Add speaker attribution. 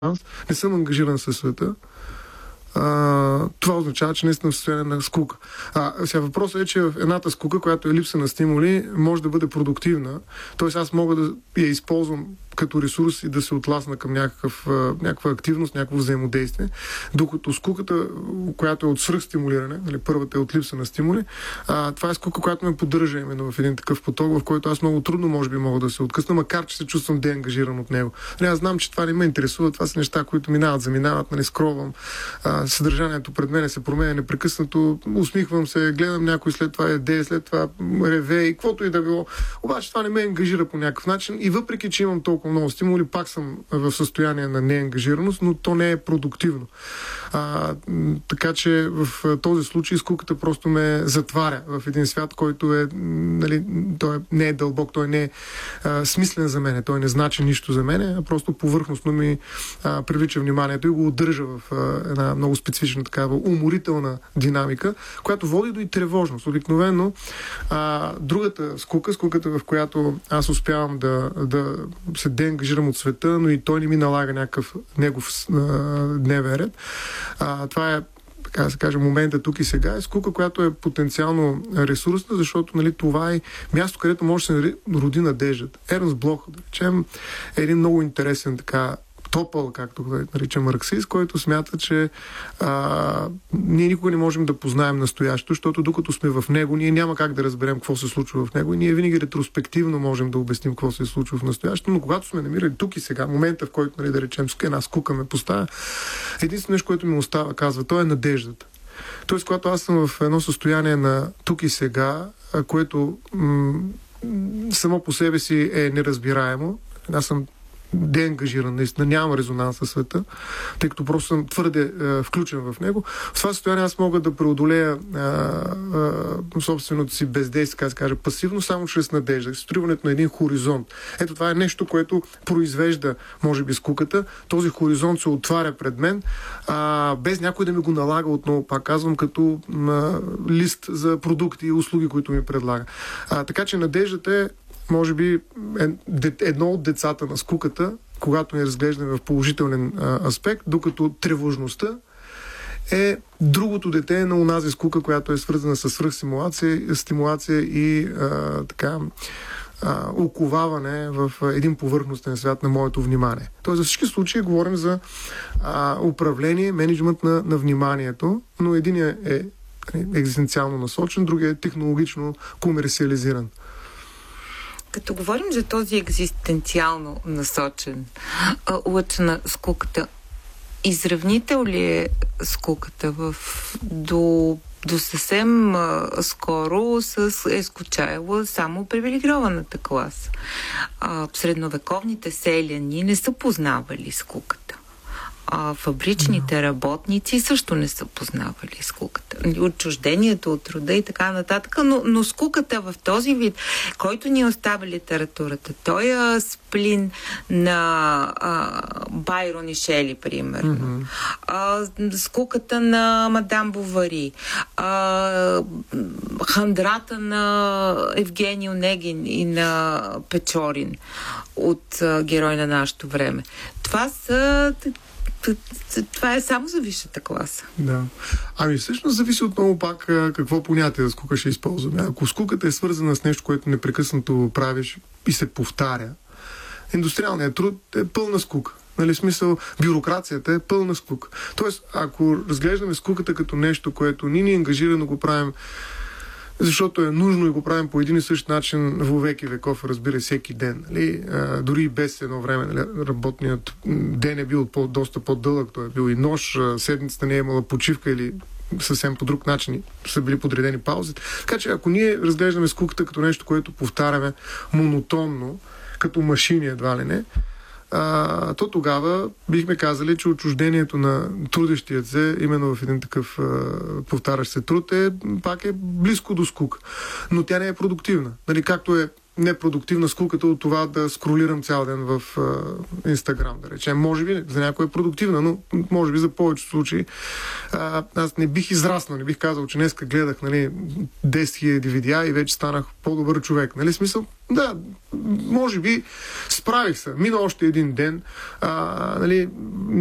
Speaker 1: не съм ангажиран със света, това означава, че наистина в състояние на скука. Сега въпросът е, че в едната скука, която е липса на стимули, може да бъде продуктивна. Тоест аз мога да я използвам като ресурс и да се отласна към някаква активност, някакво взаимодействие. Докато скуката, която е от свръхстимулиране, нали, първата е от липса на стимули, това е скука, която ме поддържа именно в един такъв поток, в който аз много трудно може би мога да се откъсна, макар че се чувствам деангажиран от него. Нали, аз знам, че това не ме интересува, това са неща, които заминават, нали, скровам. Съдържанието пред мен се променя непрекъснато, усмихвам се, гледам някой, след това еде, след това реве и каквото и да било. Обаче това не ме ангажира по някакъв начин и въпреки, че имам толкова много стимули, пак съм в състояние на неангажираност, но то не е продуктивно. Така че в този случай скуката просто ме затваря в един свят, който е, нали, той не е дълбок, той не е смислен за мене, той не значи нищо за мене, а просто повърхностно ми привлича вниманието и го удържа в една много специфична такава уморителна динамика, която води до и тревожност. Обикновено другата скуката, в която аз успявам да се деангажирам от света, но и той не ми налага някакъв негов дневен ред. Това е, така да се каже, момента тук и сега е скука, която е потенциално ресурсна, защото, нали, това е място, където може да се роди надеждата. Ернст Блох, да речем, е един много интересен така топъл, както го нарича марксист, който смята, че ние никога не можем да познаем настоящето, защото докато сме в него, ние няма как да разберем какво се случва в него и ние винаги ретроспективно можем да обясним какво се случва в настоящето, но когато сме намирали тук и сега, момента, в който, нали, да речем, една скука ме поставя, единственото нещо, което ми остава, казва, то е надеждата. Тоест, когато аз съм в едно състояние на тук и сега, което само по себе си е неразбираемо, аз съм деангажиран, наистина нямам резонанс със света, тъй като просто съм твърде включен в него. В това състояние аз мога да преодолея собственото си бездействие, така да се каже, пасивно, само чрез надежда. Строиването на един хоризонт. Ето това е нещо, което произвежда, може би, скуката. Този хоризонт се отваря пред мен, без някой да ми го налага отново, пак казвам, като лист за продукти и услуги, които ми предлага. Така че надеждата е, може би, едно от децата на скуката, когато ни разглеждаме в положителен аспект, докато тревожността е другото дете на онази скука, която е свързана с свръхстимулация и уковаване в един повърхностен свят на моето внимание. Тоест, за всички случаи говорим за управление, мениджмънт на вниманието, но единият е екзистенциално насочен, другият е технологично комерциализиран.
Speaker 2: Като говорим за този екзистенциално насочен лъч на скуката, изравнител ли е скуката до съвсем скоро е скучаела само привилегированата класа? Средновековните селяни не са познавали скуката. Фабричните работници също не са познавали скуката. Отчуждението от труда и така нататък, но скуката в този вид, който ни оставя литературата, той е сплин на Байрон и Шели, примерно. Скуката на Мадам Бовари, хандрата на Евгений Онегин и на Печорин от Герой на нашето време. Това е само за висшата класа.
Speaker 1: Да. Всъщност зависи отново пак какво понятие за скука ще използваме. Ако скуката е свързана с нещо, което непрекъснато правиш и се повтаря, индустриалният труд е пълна скука. Нали, смисъл, бюрокрацията е пълна скука. Тоест, ако разглеждаме скуката като нещо, което ни ангажирано го правим, защото е нужно и го правим по един и същ начин във веки веков, разбира всеки ден. Нали? Дори и без едно време, нали, работният ден е бил доста по-дълъг, той е бил и нощ, седмицата не е имала почивка или съвсем по друг начин са били подредени паузи. Така че ако ние разглеждаме скуката като нещо, което повтаряме монотонно, като машини едва ли не, то тогава бихме казали, че отчуждението на трудещият се, именно в един такъв повтарящ се труд, пак е близко до скука. Но тя не е продуктивна. Нали, както е непродуктивна скуката от това да скролирам цял ден в Инстаграм, да речем. Може би за някой е продуктивна, но може би за повечето случаи аз не бих израснал, не бих казал, че днеска гледах, нали, 10 000 видеа и вече станах по-добър човек. Нали, смисъл, да, може би справих се. Мина още един ден, нали,